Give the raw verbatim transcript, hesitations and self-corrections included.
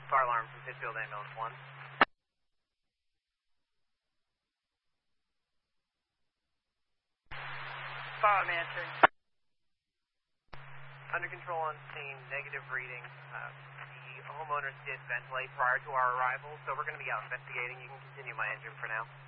Fire alarm from Pittsfield Ambulance one. Fire alarm answering. Under control on scene, negative reading. Uh, the homeowners did ventilate prior to our arrival, so we're going to be out investigating. You can continue my engine for now.